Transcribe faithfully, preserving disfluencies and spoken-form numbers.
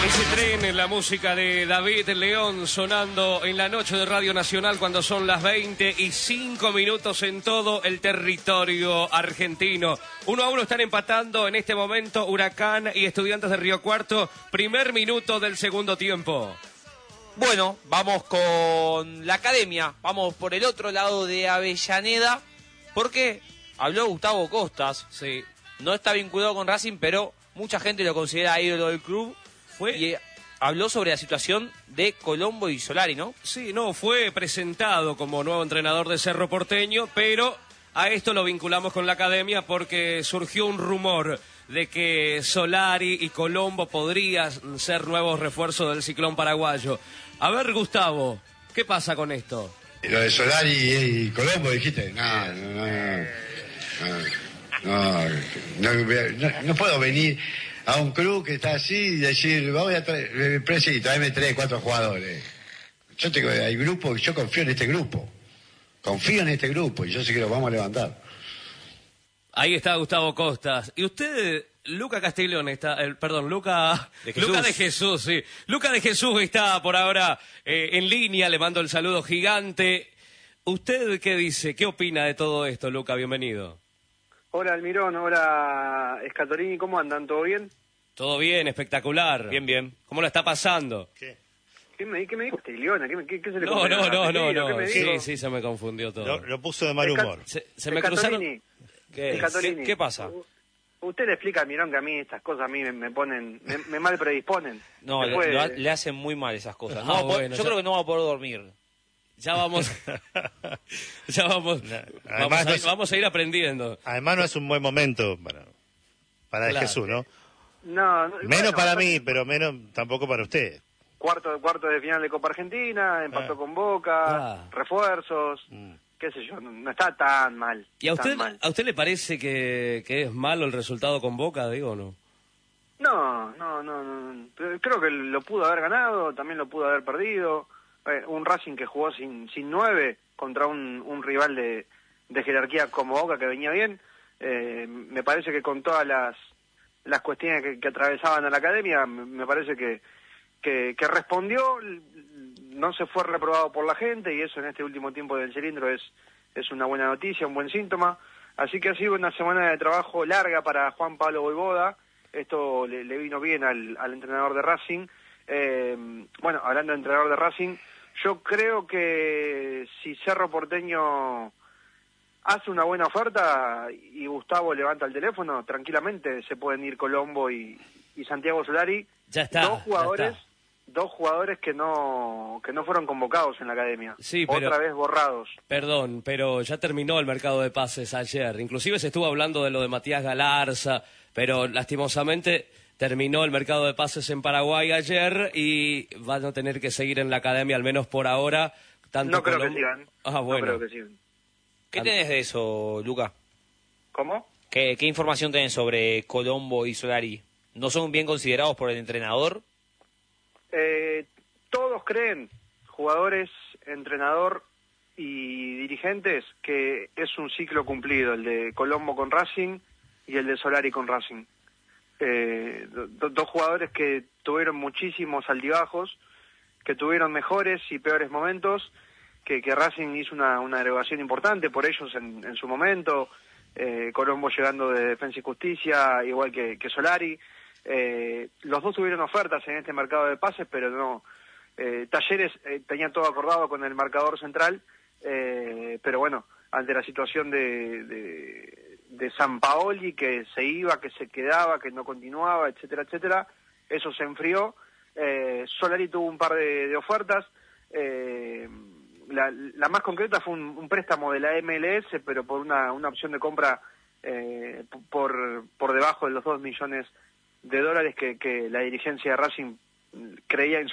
Ese tren en la música de David León sonando en la noche de Radio Nacional cuando son las veinte y cinco minutos en todo el territorio argentino. Uno a uno están empatando en este momento Huracán y Estudiantes de Río Cuarto. Primer minuto del segundo tiempo. Bueno, vamos con la academia. Vamos por el otro lado de Avellaneda. Porque habló Gustavo Costas. Sí. No está vinculado con Racing, pero mucha gente lo considera ídolo del club. Fue y habló sobre la situación de Colombo y Solari, ¿no? Sí, no, fue presentado como nuevo entrenador de Cerro Porteño, pero a esto lo vinculamos con la academia porque surgió un rumor de que Solari y Colombo podrían ser nuevos refuerzos del ciclón paraguayo. A ver, Gustavo, ¿qué pasa con esto? Lo de Solari y Colombo, dijiste. No, no, no, no, no, no, no puedo venir a un club que está así y decir, voy a traer, sí, tráeme tres, cuatro jugadores. Yo tengo, hay grupos, yo confío en este grupo. Confío en este grupo y yo sé que lo vamos a levantar. Ahí está Gustavo Costas. Y usted, Luca Castiglione, está, eh, perdón, Luca de Jesús. Luca de Jesús, sí. Luca de Jesús está por ahora eh, en línea, le mando el saludo gigante. ¿Usted qué dice? ¿Qué opina de todo esto, Luca? Bienvenido. Hola Almirón, hola Scatorini, ¿cómo andan? ¿Todo bien? Todo bien, espectacular. Bien, bien. ¿Cómo lo está pasando? ¿Qué? ¿Qué me, qué me dijo Castiglione? ¿Qué, qué, qué se le No, no, no, no, no. Sí, dijo? sí, se me confundió todo. Lo, lo puso de mal humor. Se, se me cruzaron... ¿Qué, ¿Qué, ¿Qué pasa? Usted le explica a Almirón que a mí estas cosas a mí me, me ponen, me, me mal predisponen. No, le, puede... le hacen muy mal esas cosas. Ah, no, bueno, yo ya... creo que no va a poder dormir. Ya vamos, ya vamos, vamos a, ir, es, vamos a ir aprendiendo. Además no es un buen momento para, para claro. Jesús, ¿no? No, no menos bueno, para mí, pero menos tampoco para usted. Cuarto, cuarto de final de Copa Argentina, empató ah. con Boca, ah. refuerzos, mm. qué sé yo, no, no está tan mal. ¿Y a usted, mal. a usted le parece que, que es malo el resultado con Boca, digo, o no? No, no, no, no, creo que lo pudo haber ganado, también lo pudo haber perdido. Eh, un Racing que jugó sin sin nueve contra un, un rival de, de jerarquía como Boca que venía bien, eh, me parece que con todas las las cuestiones que, que atravesaban a la academia, me, me parece que, que que respondió, no se fue reprobado por la gente y eso en este último tiempo del cilindro es es una buena noticia, un buen síntoma. Así que ha sido una semana de trabajo larga para Juan Pablo Voivoda. Esto le, le vino bien al, al entrenador de Racing. Eh, bueno, hablando de entrenador de Racing, yo creo que si Cerro Porteño hace una buena oferta y Gustavo levanta el teléfono, tranquilamente se pueden ir Colombo y, y Santiago Solari. Ya está. Dos jugadores, ya está. dos jugadores que no que no fueron convocados en la academia. Sí, pero, otra vez borrados. Perdón, pero ya terminó el mercado de pases ayer. Inclusive se estuvo hablando de lo de Matías Galarza, pero lastimosamente terminó el mercado de pases en Paraguay ayer y van a tener que seguir en la academia, al menos por ahora. Tanto no creo Colombo... que sigan. Ah, bueno. No creo que sigan. ¿Qué tenés de eso, Luca? ¿Cómo? ¿Qué, qué información tenés sobre Colombo y Solari? ¿No son bien considerados por el entrenador? Eh, todos creen, jugadores, entrenador y dirigentes, que es un ciclo cumplido, el de Colombo con Racing y el de Solari con Racing. Eh, do, dos jugadores que tuvieron muchísimos altibajos, que tuvieron mejores y peores momentos, que, que Racing hizo una, una derogación importante por ellos en, en su momento, eh, Colombo llegando de Defensa y Justicia, igual que, que Solari. Eh, los dos tuvieron ofertas en este mercado de pases, pero no. Eh, Talleres eh, tenía todo acordado con el marcador central, eh, pero bueno, ante la situación de, de, de Sampaoli, que se iba, que se quedaba, que no continuaba, etcétera, etcétera, eso se enfrió. Eh, Solari tuvo un par de, de ofertas. Eh, la, la más concreta fue un, un préstamo de la M L S, pero por una, una opción de compra eh, por, por debajo de los dos millones de dólares que, que la dirigencia de Racing creía